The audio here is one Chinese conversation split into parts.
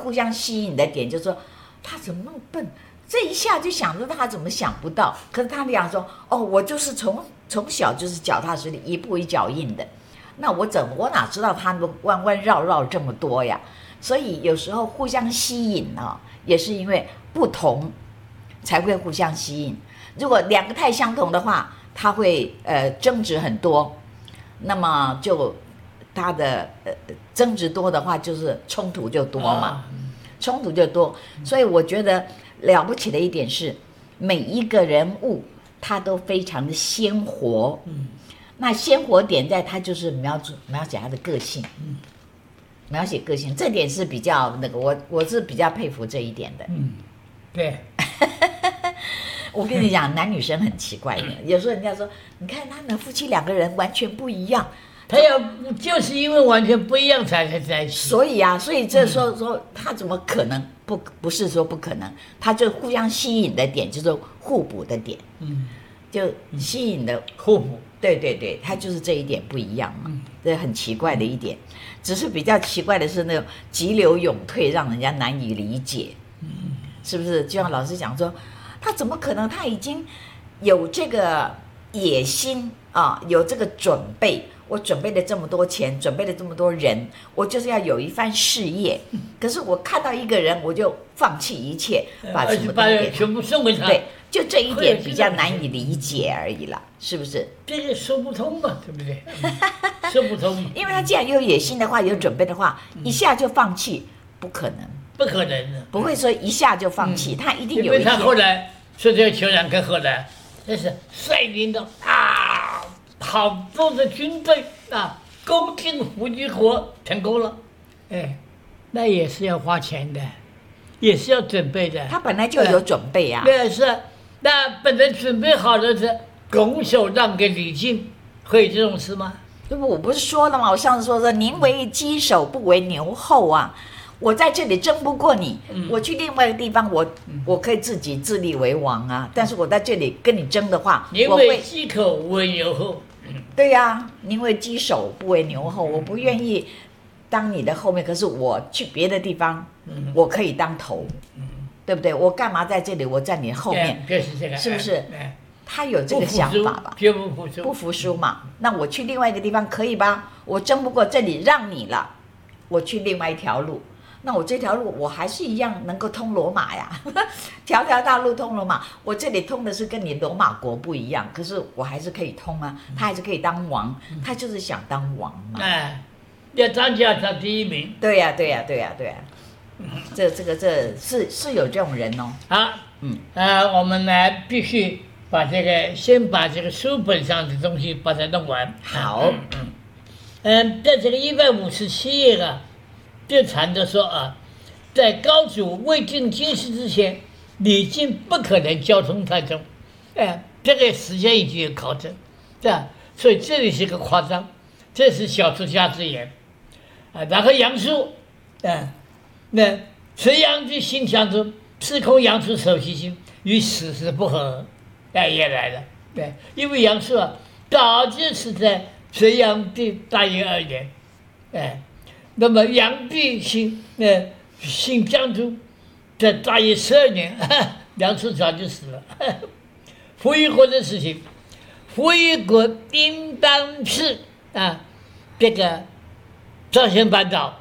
互相吸引的点就是说，他怎么那么笨？这一下就想着他怎么想不到？可是他那样说，哦，我就是从小就是脚踏实地，一步一脚印的。那我哪知道他们弯弯绕绕这么多呀？所以有时候互相吸引啊，也是因为不同才会互相吸引。如果两个太相同的话，他会争执很多，那么就他的争执多的话，就是冲突就多嘛，冲突就多。所以我觉得了不起的一点是，每一个人物他都非常的鲜活，那鲜活点在他就是描写他的个性，描写个性，这点是比较那个，我是比较佩服这一点的。 对。 我跟你讲，男女生很奇怪的，有时候人家说，你看他们夫妻两个人完全不一样， 他要就是因为完全不一样才在一起。 所以这说他怎么可能不是说不可能，他就互相吸引的点就是互补的点，就吸引的互补。 对，他就是这一点不一样嘛，这很奇怪的一点。只是比较奇怪的是那种急流勇退，让人家难以理解，是不是？就像老师讲说，他怎么可能？他已经有这个野心啊，有这个准备。我准备了这么多钱，准备了这么多人，我就是要有一番事业。可是我看到一个人，我就放弃一切，把全部送给他。 对，就这一点比较难以理解而已啦，是不是？ 这个说不通嘛，对不对？说不通。 因为他既然有野心的话，有准备的话，一下就放弃，不可能。 不可能的， 不会说一下就放弃，他一定有一天。 因为他后来说这个酋长跟后来，那是率领的好多的军队攻进伏击国成功了，那也是要花钱的，也是要准备的。 他本来就有准备啊。 对，是，那本来准备好的是拱手让给李靖，会有这种事吗？ 我不是说了吗？我上次说宁为鸡首不为牛后啊。我在这里争不过你，我去另外一个地方，我可以自己自立为王啊。但是我在这里跟你争的话， 宁为鸡口不为牛后。 对呀，宁为鸡首不为牛后。我不愿意当你的后面，可是我去别的地方，我可以当头，对不对？我干嘛在这里？我在你后面，是不是？他有这个想法吧？不服输嘛。那我去另外一个地方可以吧？我争不过这里，让你了，我去另外一条路。那我这条路我还是一样能够通罗马呀，条条大路通罗马。我这里通的是跟你罗马国不一样，可是我还是可以通啊，他还是可以当王，他就是想当王嘛。 要当家当第一名。 对呀。这是有这种人哦。 我们呢必须先把这个书本上的东西把它弄完。 好。 在这个157页就谈着说在高祖未进京师之前，李靖不可能交通太重，这个时间已经有考证，对吧？所以这里是个夸张，这是小说家之言，然后杨素，那隋炀帝心想着司空杨素首席心与史实不合，也来了，对，因为杨素早就是在隋炀帝大业2年，那么杨弼姓江都，在大业12年，杨素早就死了。扶余国的事情，扶余国应当是这个朝鲜半岛，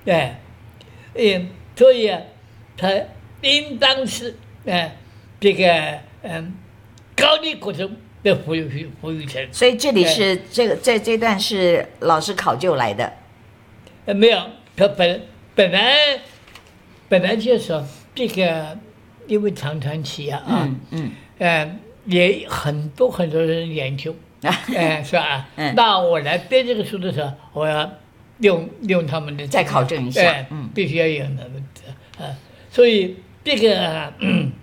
所以他应当是这个高丽国中的扶余城。 所以这里是这段是老师考究来的。 没有，他本来就说这个，因为长传奇也很多人研究，是吧？那我来编这个书的时候，我要用他们的再考证一下， 必须要有他们的所以这个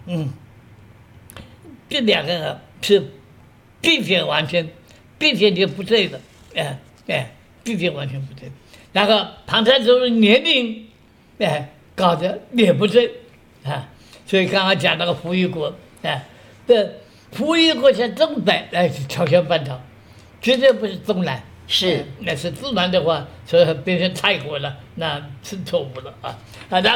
这两个是并且就不对的，并且完全不对。然后唐太宗的年龄，搞得也不对，所以刚刚讲那个扶余国，这扶余国在东北，朝鲜半岛，绝对不是东南， 是， 那是东南的话，所以变成泰国了，那是错误了然后